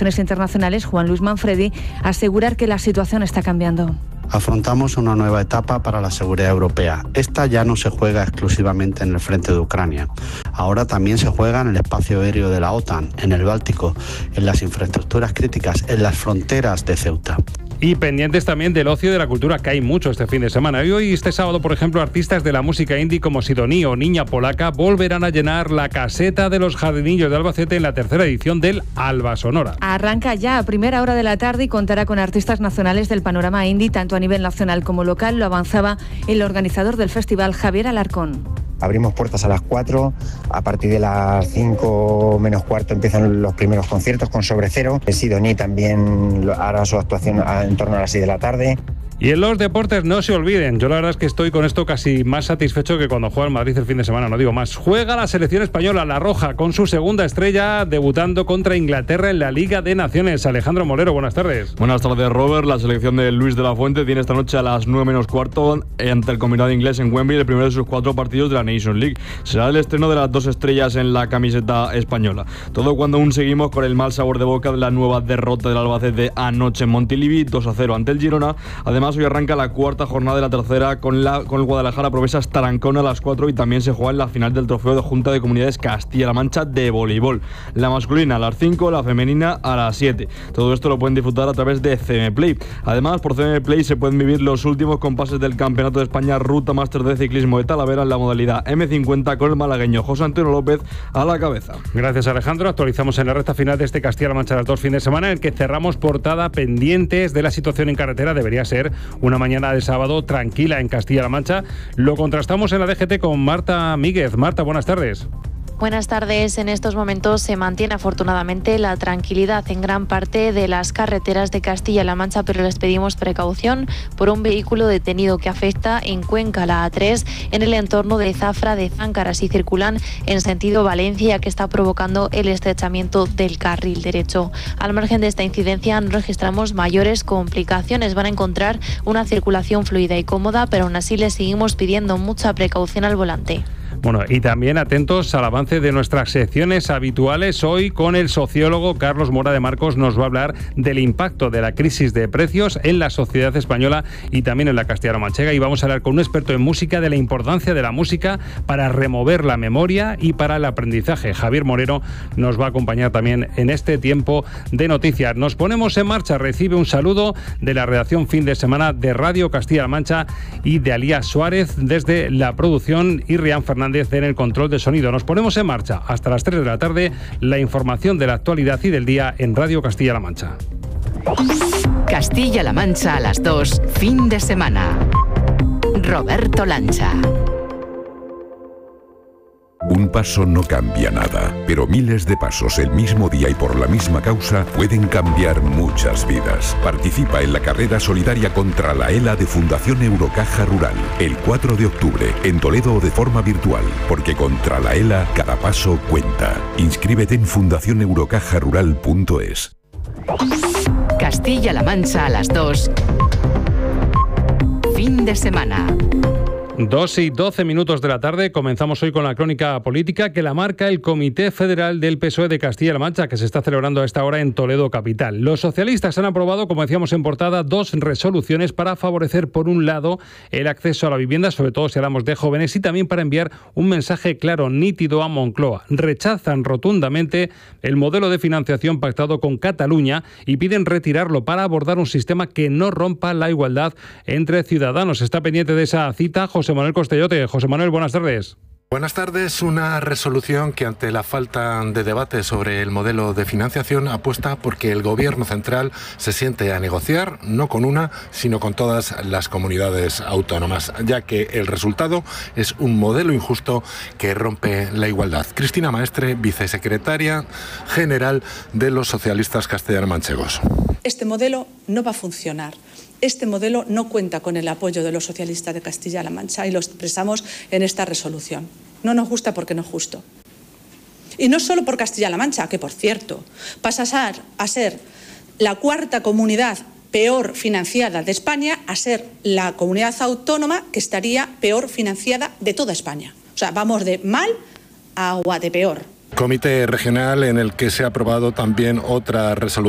Relaciones Internacionales, Juan Luis Manfredi, asegurar que la situación está cambiando. Afrontamos una nueva etapa para la seguridad europea. Esta ya no se juega exclusivamente en el frente de Ucrania. Ahora también se juega en el espacio aéreo de la OTAN, en el Báltico, en las infraestructuras críticas, en las fronteras de Ceuta. Y pendientes también del ocio y de la cultura, que hay mucho este fin de semana. Y hoy, este sábado, por ejemplo, artistas de la música indie como Sidoní o Niña Polaca volverán a llenar la caseta de los Jardinillos de Albacete en la tercera edición del Alba Sonora. Arranca ya a primera hora de la tarde y contará con artistas nacionales del panorama indie, tanto a nivel nacional como local. Lo avanzaba el organizador del festival, Javier Alarcón. Abrimos puertas a las 4, a partir de las 5 menos cuarto empiezan los primeros conciertos con Sobre Cero. Sidoní también hará su actuación en torno a las 6 de la tarde. Y en los deportes no se olviden, yo la verdad es que estoy con esto casi más satisfecho que cuando juega el Madrid el fin de semana, no digo más. Juega la selección española, la roja, con su segunda estrella, debutando contra Inglaterra en la Liga de Naciones. Alejandro Molero, buenas tardes. Buenas tardes, Robert. La selección de Luis de la Fuente tiene esta noche a las 9 menos cuarto ante el combinado inglés en Wembley, el primero de sus 4 partidos de la Nations League. Será el estreno de las 2 estrellas en la camiseta españoa. Todo cuando aún seguimos con el mal sabor de boca de la nueva derrota del Albacete anoche en Montilivi, 2-0 ante el Girona. Además, hoy arranca la cuarta jornada de la tercera con el Guadalajara Promesas Tarancón a las 4 y también se juega en la final del Trofeo de Junta de Comunidades Castilla-La Mancha de voleibol. La masculina a las 5, la femenina a las 7. Todo esto lo pueden disfrutar a través de CM Play. Además, por CM Play se pueden vivir los últimos compases del Campeonato de España Ruta Máster de Ciclismo de Talavera en la modalidad M50 con el malagueño José Antonio López a la cabeza. Gracias, Alejandro. Actualizamos en la recta final de este Castilla-La Mancha las 2 fines de semana, en el que cerramos portada pendientes de la situación en carretera. Debería ser una mañana de sábado tranquila en Castilla-La Mancha. Lo contrastamos en la DGT con Marta Míguez. Marta, buenas tardes. Buenas tardes. En estos momentos se mantiene afortunadamente la tranquilidad en gran parte de las carreteras de Castilla-La Mancha, pero les pedimos precaución por un vehículo detenido que afecta en Cuenca la A3 en el entorno de Zafra de Záncaras y circulan en sentido Valencia, que está provocando el estrechamiento del carril derecho. Al margen de esta incidencia no registramos mayores complicaciones. Van a encontrar una circulación fluida y cómoda, pero aún así les seguimos pidiendo mucha precaución al volante. Bueno, y también atentos al avance de nuestras secciones habituales. Hoy con el sociólogo Carlos Mora de Marcos nos va a hablar del impacto de la crisis de precios en la sociedad española y también en la castellano manchega, y vamos a hablar con un experto en música de la importancia de la música para remover la memoria y para el aprendizaje. Javier Moreno nos va a acompañar también en este tiempo de noticias. Nos ponemos en marcha. Recibe un saludo de la redacción fin de semana de Radio Castilla-La Mancha y de Alía Suárez desde la producción y Rian Fernández en el control de sonido. Nos ponemos en marcha hasta las 3 de la tarde. La información de la actualidad y del día en Radio Castilla-La Mancha. Castilla-La Mancha a las 2, fin de semana. Roberto Lancha. Un paso no cambia nada, pero miles de pasos el mismo día y por la misma causa pueden cambiar muchas vidas. Participa en la carrera solidaria contra la ELA de Fundación Eurocaja Rural, el 4 de octubre, en Toledo o de forma virtual, porque contra la ELA cada paso cuenta. Inscríbete en fundacioneurocajarural.es. Castilla-La Mancha a las 2, fin de semana. 2:12 de la tarde, comenzamos hoy con la crónica política que la marca el Comité Federal del PSOE de Castilla-La Mancha, que se está celebrando a esta hora en Toledo capital. Los socialistas han aprobado, como decíamos en portada, 2 resoluciones para favorecer, por un lado, el acceso a la vivienda, sobre todo si hablamos de jóvenes, y también para enviar un mensaje claro, nítido a Moncloa. Rechazan rotundamente el modelo de financiación pactado con Cataluña y piden retirarlo para abordar un sistema que no rompa la igualdad entre ciudadanos. Está pendiente de esa cita José Manuel Costellote. José Manuel, buenas tardes. Buenas tardes. Una resolución que, ante la falta de debate sobre el modelo de financiación, apuesta porque el Gobierno central se siente a negociar, no con una, sino con todas las comunidades autónomas, ya que el resultado es un modelo injusto que rompe la igualdad. Cristina Maestre, vicesecretaria general de los socialistas castellano-manchegos. Este modelo no va a funcionar. Este modelo no cuenta con el apoyo de los socialistas de Castilla-La Mancha y lo expresamos en esta resolución. No nos gusta porque no es justo. Y no solo por Castilla-La Mancha, que por cierto pasa a ser la 4ª comunidad peor financiada de España, a ser la comunidad autónoma que estaría peor financiada de toda España. O sea, vamos de mal a de peor. Comité regional en el que se ha aprobado también otra resolución